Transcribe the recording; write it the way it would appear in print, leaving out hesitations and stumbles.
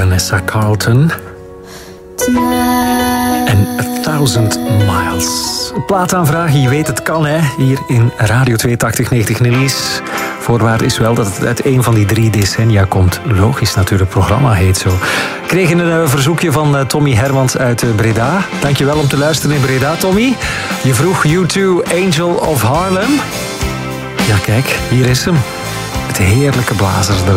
Vanessa Carlton. En 1000 Miles. Plaataanvraag, je weet het kan, hè. Hier in Radio 8290 Nelly's. Voorwaarde is wel dat het uit een van die 3 decennia komt. Logisch natuurlijk, het programma heet zo. We kregen een verzoekje van Tommy Hermans uit Breda. Dankjewel om te luisteren in Breda, Tommy. Je vroeg U2 Angel of Harlem. Ja, kijk, hier is hem. Het heerlijke blazers.